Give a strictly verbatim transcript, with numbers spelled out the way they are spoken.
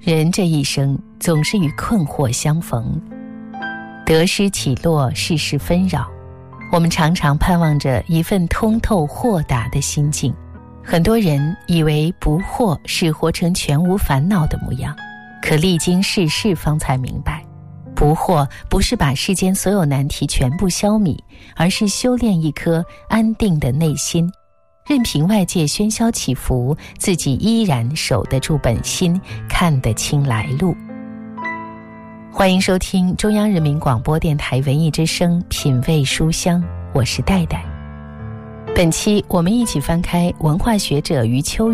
人这一生总是与困惑相逢，得失起落，世事纷扰，我们常常盼望着一份通透豁达的心境。很多人以为不惑是活成全无烦恼的模样，可历经世事方才明白，不惑不是把世间所有难题全部消弭，而是修炼一颗安定的内心，任凭外界喧嚣起伏，自己依然守得住本心，看得清来路。欢迎收听中央人民广播电台文艺之声品味书香，我是戴戴。本期我们一起翻开文化学者余秋